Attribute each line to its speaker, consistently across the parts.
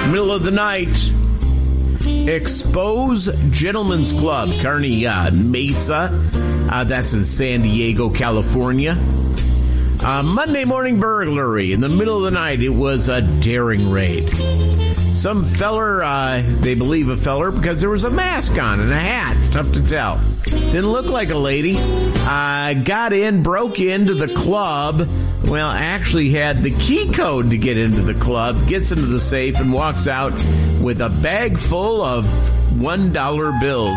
Speaker 1: Middle of the night. Expose Gentlemen's Club, Kearny Mesa. That's in San Diego, California. Monday morning burglary. In the middle of the night, it was a daring raid. Some feller, they believe a feller, because there was a mask on and a hat. Tough to tell. Didn't look like a lady. Got in, broke into the club. Well, actually had the key code to get into the club. Gets into the safe and walks out with a bag full of $1 bills.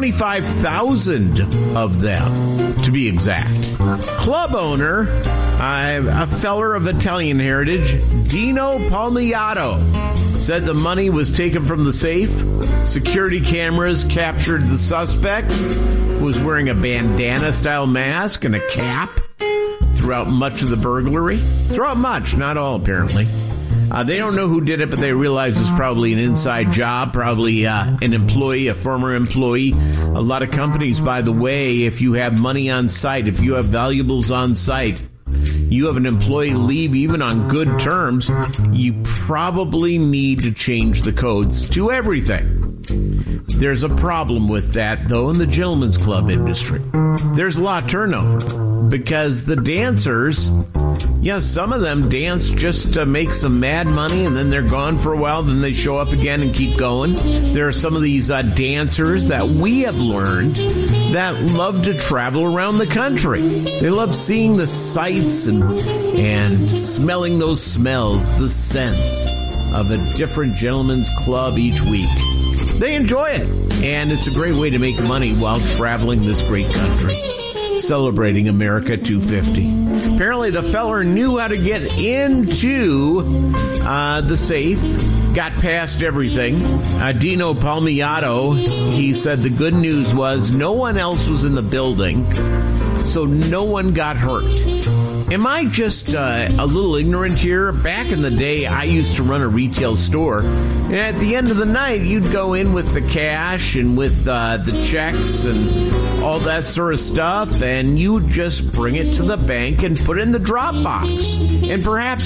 Speaker 1: 25,000 of them, to be exact. Club owner, a feller of Italian heritage, Dino Palmiato, said the money was taken from the safe. Security cameras captured the suspect, who was wearing a bandana-style mask and a cap throughout much of the burglary. Throughout much, not all, apparently. They don't know who did it, but they realize it's probably an inside job, probably an employee, a former employee. A lot of companies, by the way, if you have money on site, if you have valuables on site, you have an employee leave even on good terms, you probably need to change the codes to everything. There's a problem with that, though, in the gentlemen's club industry. There's a lot of turnover because the dancers, some of them dance just to make some mad money, and then they're gone for a while, then they show up again and keep going. There are some of these dancers that we have learned that love to travel around the country. They love seeing the sights and smelling those smells, the scents of a different gentleman's club each week. They enjoy it, and it's a great way to make money while traveling this great country, celebrating America 250. Apparently, the feller knew how to get into the safe, got past everything. Dino Palmiato, he said the good news was no one else was in the building, so no one got hurt. Am I just a little ignorant here? Back in the day, I used to run a retail store, and at the end of the night, you'd go in with the cash and with the checks and all that sort of stuff, and you would just bring it to the bank and put it in the drop box. And perhaps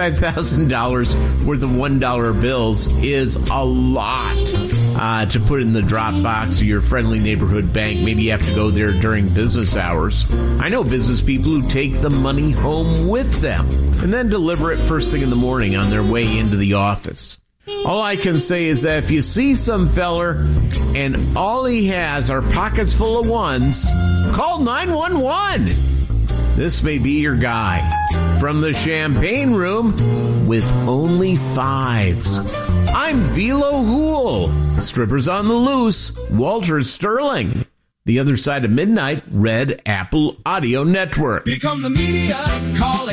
Speaker 1: $25,000 worth of $1 bills is a lot to put in the drop box of your friendly neighborhood bank. Maybe you have to go there during business hours. I know business people who take the money home with them and then deliver it first thing in the morning on their way into the office. All I can say is that if you see some feller and all he has are pockets full of ones, call 911. This may be your guy. From the champagne room with only fives, I'm Velo Hool. Strippers on the loose, Walter Sterling. The Other Side of Midnight, Red Apple Audio Network.
Speaker 2: Become the media. Call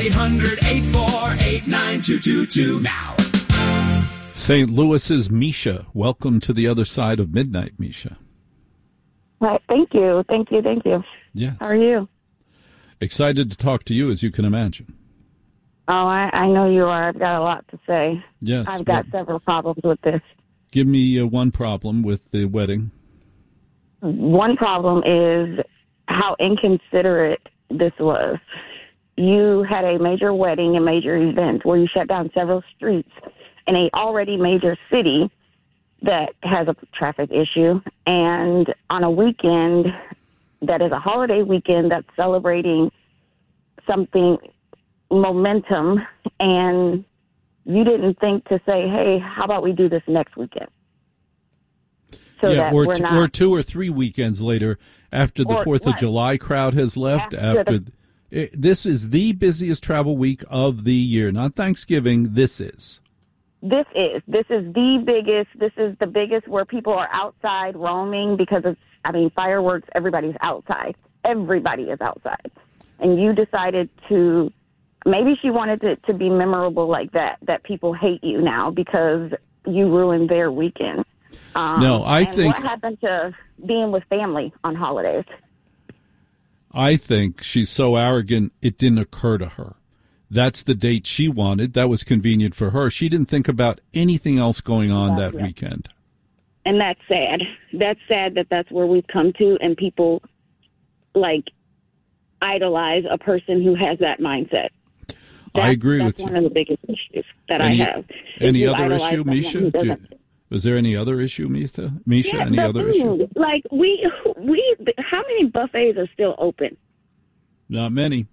Speaker 2: 800-848-9222 now.
Speaker 3: St. Louis's Misha. Welcome to The Other Side of Midnight, Misha.
Speaker 4: Right. Thank you.
Speaker 3: Yes.
Speaker 4: How are you?
Speaker 3: Excited to talk to you, as you can imagine.
Speaker 4: Oh, I know you are. I've got a lot to say.
Speaker 3: Yes.
Speaker 4: I've got several problems with this.
Speaker 3: Give me one problem with the wedding.
Speaker 4: One problem is how inconsiderate this was. You had a major wedding, a major event, where you shut down several streets in a already major city that has a traffic issue, and on a weekend that is a holiday weekend that's celebrating something momentum, and you didn't think to say, hey, how about we do this next weekend? So that
Speaker 3: or 2 or 3 weekends later, after the 4th of July crowd has left. This is the busiest travel week of the year, not Thanksgiving. This is the biggest. This is the biggest where people are outside roaming because fireworks. Everybody's outside. Everybody is outside, and you decided to. Maybe she wanted it to be memorable like that. That people hate you now because you ruined their weekend. I think what happened to being with family on holidays? I think she's so arrogant it didn't occur to her. That's the date she wanted. That was convenient for her. She didn't think about anything else going on that weekend.
Speaker 4: And that's sad. That's sad that that's where we've come to, and people idolize a person who has that mindset.
Speaker 3: I agree with you.
Speaker 4: That's one of the biggest issues that I have.
Speaker 3: Any other issue, Misha? Was there any other issue, Misha?
Speaker 4: Yeah,
Speaker 3: any other issue?
Speaker 4: Like how many buffets are still open?
Speaker 3: Not many.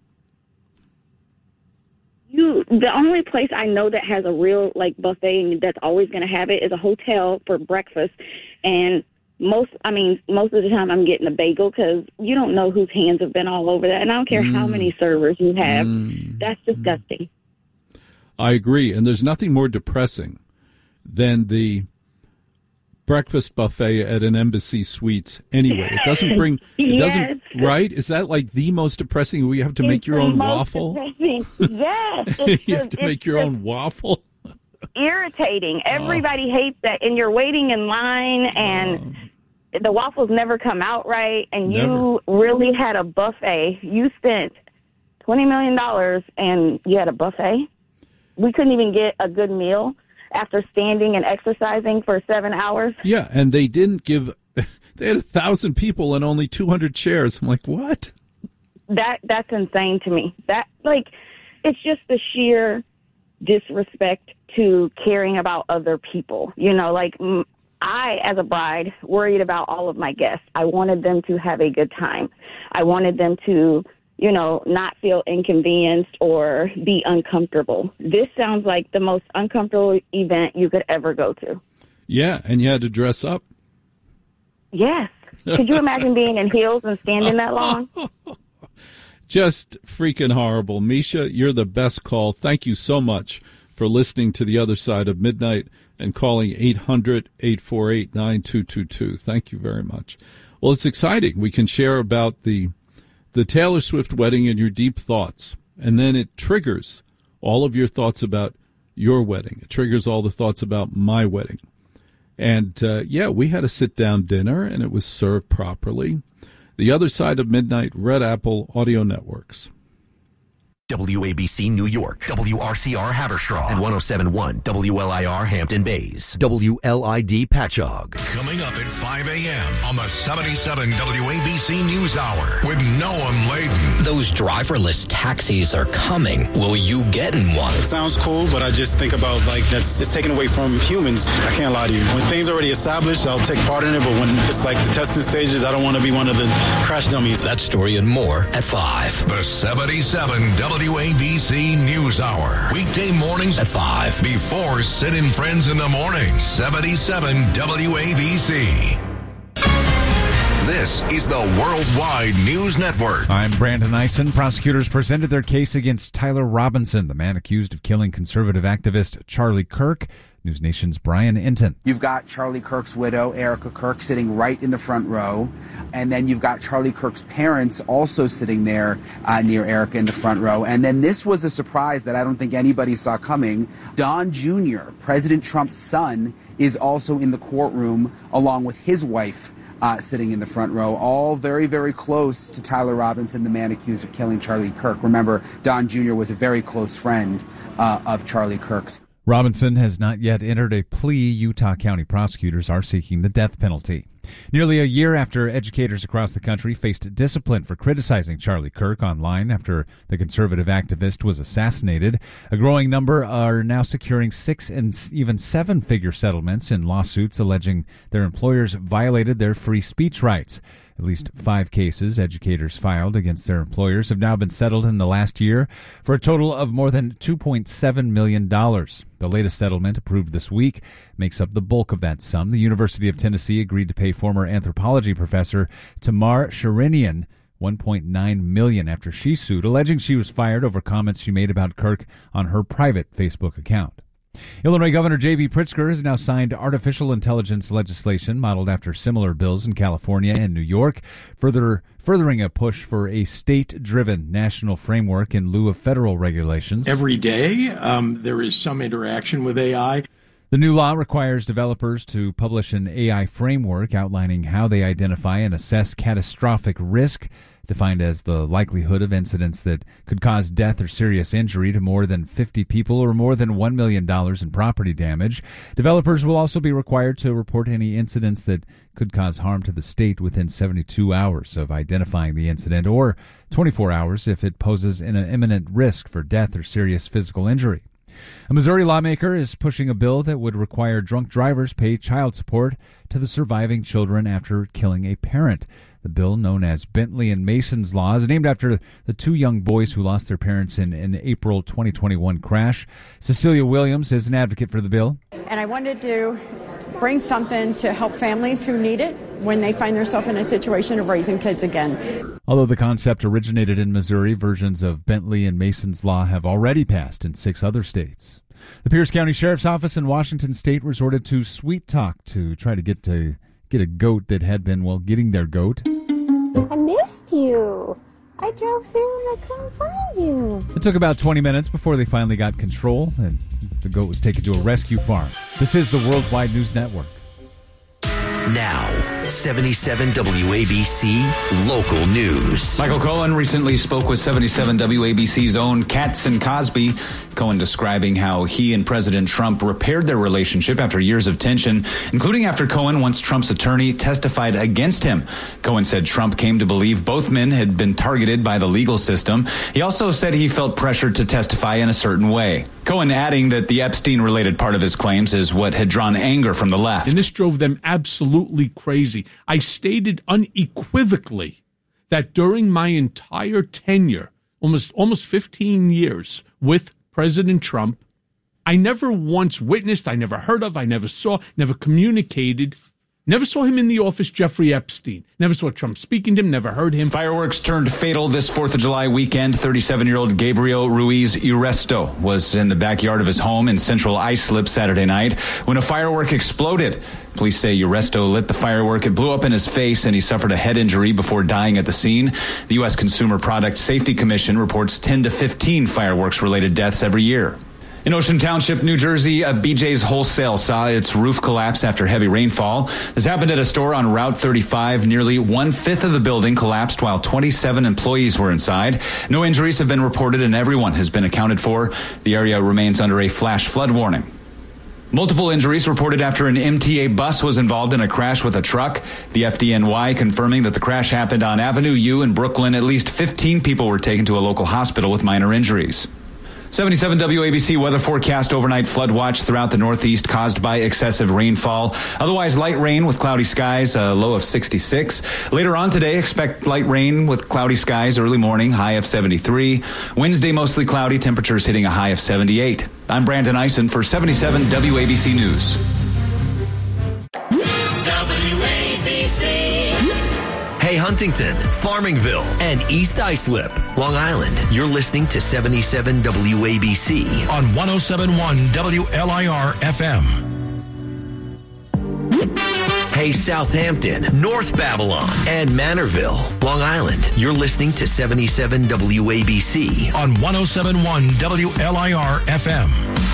Speaker 4: The only place I know that has a real buffet and that's always going to have it is a hotel for breakfast, and most of the time I'm getting a bagel because you don't know whose hands have been all over that, and I don't care how many servers you have. That's disgusting.
Speaker 3: I agree, and there's nothing more depressing than the breakfast buffet at an Embassy Suites anyway. It doesn't bring right? Is that like the most depressing? We have to make your own waffle?
Speaker 4: Yes.
Speaker 3: You have to make your own waffle?
Speaker 4: Irritating. Everybody hates that, and you're waiting in line and the waffles never come out right, and you really had a buffet. You spent $20 million and you had a buffet? We couldn't even get a good meal after standing and exercising for 7 hours.
Speaker 3: Yeah, and they didn't give. They had 1,000 people and only 200 chairs. I'm like, what?
Speaker 4: That's insane to me. It's just the sheer disrespect to caring about other people. I, as a bride, worried about all of my guests. I wanted them to have a good time. I wanted them to not feel inconvenienced or be uncomfortable. This sounds like the most uncomfortable event you could ever go to.
Speaker 3: Yeah, and you had to dress up.
Speaker 4: Yes. Could you imagine being in heels and standing that long?
Speaker 3: Just freaking horrible. Misha, you're the best call. Thank you so much for listening to The Other Side of Midnight and calling 800-848-9222. Thank you very much. Well, it's exciting. We can share about the Taylor Swift wedding and your deep thoughts. And then it triggers all of your thoughts about your wedding. It triggers all the thoughts about my wedding. And, we had a sit-down dinner, and it was served properly. The Other Side of Midnight, Red Apple Audio Networks.
Speaker 5: WABC New York, WRCR Haverstraw, and 107.1 WLIR Hampton Bays, WLID Patchogue.
Speaker 6: Coming up at 5 a.m. on the 77 WABC News Hour with Noam Laden.
Speaker 5: Those driverless taxis are coming. Will you get in one?
Speaker 7: It sounds cool, but I just think about it's taken away from humans. I can't lie to you. When things are already established, I'll take part in it, but when it's the testing stages, I don't want to be one of the crash dummies.
Speaker 5: That story and more at 5.
Speaker 6: The 77 WABC News Hour. Weekday mornings
Speaker 5: at 5.
Speaker 6: Before Sid and Friends in the Morning. 77 WABC. This is the Worldwide News Network.
Speaker 8: I'm Brandon Eisen. Prosecutors presented their case against Tyler Robinson, the man accused of killing conservative activist Charlie Kirk. News Nation's Brian Inton.
Speaker 9: You've got Charlie Kirk's widow, Erica Kirk, sitting right in the front row. And then you've got Charlie Kirk's parents also sitting there near Erica in the front row. And then this was a surprise that I don't think anybody saw coming. Don Jr., President Trump's son, is also in the courtroom along with his wife sitting in the front row, all very, very close to Tyler Robinson, the man accused of killing Charlie Kirk. Remember, Don Jr. was a very close friend of Charlie Kirk's.
Speaker 8: Robinson has not yet entered a plea. Utah County prosecutors are seeking the death penalty. Nearly a year after educators across the country faced discipline for criticizing Charlie Kirk online after the conservative activist was assassinated, a growing number are now securing 6- and even 7-figure settlements in lawsuits alleging their employers violated their free speech rights. At least 5 cases educators filed against their employers have now been settled in the last year for a total of more than $2.7 million. The latest settlement, approved this week, makes up the bulk of that sum. The University of Tennessee agreed to pay former anthropology professor Tamar Sharinian $1.9 million after she sued, alleging she was fired over comments she made about Kirk on her private Facebook account. Illinois Governor J.B. Pritzker has now signed artificial intelligence legislation modeled after similar bills in California and New York, furthering a push for a state-driven national framework in lieu of federal regulations.
Speaker 10: Every day, there is some interaction with AI.
Speaker 8: The new law requires developers to publish an AI framework outlining how they identify and assess catastrophic risk, defined as the likelihood of incidents that could cause death or serious injury to more than 50 people or more than $1 million in property damage. Developers will also be required to report any incidents that could cause harm to the state within 72 hours of identifying the incident, or 24 hours if it poses an imminent risk for death or serious physical injury. A Missouri lawmaker is pushing a bill that would require drunk drivers pay child support to the surviving children after killing a parent. The bill, known as Bentley and Mason's Law, is named after the two young boys who lost their parents in an April 2021 crash. Cecilia Williams is an advocate for the bill.
Speaker 11: And I wanted to bring something to help families who need it when they find themselves in a situation of raising kids again.
Speaker 8: Although the concept originated in Missouri, versions of Bentley and Mason's Law have already passed in 6 other states. The Pierce County Sheriff's Office in Washington State resorted to sweet talk to try to get a goat that had been, getting their goat.
Speaker 12: I missed you. I drove through and I couldn't find you.
Speaker 8: It took about 20 minutes before they finally got control, and the goat was taken to a rescue farm. This is the Worldwide News Network.
Speaker 5: Now, 77 WABC Local News.
Speaker 13: Michael Cohen recently spoke with 77 WABC's own Katz and Cosby. Cohen describing how he and President Trump repaired their relationship after years of tension, including after Cohen, once Trump's attorney, testified against him. Cohen said Trump came to believe both men had been targeted by the legal system. He also said he felt pressured to testify in a certain way. Cohen adding that the Epstein-related part of his claims is what had drawn anger from the left.
Speaker 14: And this drove them absolutely crazy. I stated unequivocally that during my entire tenure, almost 15 years with President Trump, I never once witnessed, I never heard of, I never saw, never communicated, never saw him in the office, Jeffrey Epstein. Never saw Trump speaking to him, never heard him.
Speaker 13: Fireworks turned fatal this 4th of July weekend. 37-year-old Gabriel Ruiz Uresto was in the backyard of his home in central Islip Saturday night when a firework exploded. Police say Uresto lit the firework. It blew up in his face, and he suffered a head injury before dying at the scene. The U.S. Consumer Product Safety Commission reports 10 to 15 fireworks-related deaths every year. In Ocean Township, New Jersey, a BJ's Wholesale saw its roof collapse after heavy rainfall. This happened at a store on Route 35. Nearly 1/5 of the building collapsed while 27 employees were inside. No injuries have been reported, and everyone has been accounted for. The area remains under a flash flood warning. Multiple injuries reported after an MTA bus was involved in a crash with a truck. The FDNY confirming that the crash happened on Avenue U in Brooklyn. At least 15 people were taken to a local hospital with minor injuries. 77 WABC weather forecast: overnight flood watch throughout the Northeast caused by excessive rainfall. Otherwise, light rain with cloudy skies, a low of 66. Later on today, expect light rain with cloudy skies, early morning, high of 73. Wednesday, mostly cloudy, temperatures hitting a high of 78. I'm Brandon Eisen for 77 WABC News.
Speaker 5: Hey, Huntington, Farmingville, and East Islip, Long Island. You're listening to 77 WABC
Speaker 6: on 107.1 WLIR FM.
Speaker 5: Hey, Southampton, North Babylon, and Manorville, Long Island. You're listening to 77 WABC
Speaker 6: on 107.1 WLIR FM.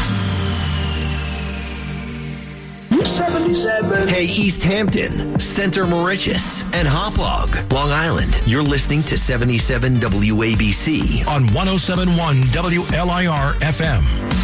Speaker 5: 77. Hey, East Hampton, Center Mauritius, and Hauppauge, Long Island. You're listening to 77 WABC
Speaker 6: on 107.1 WLIR FM.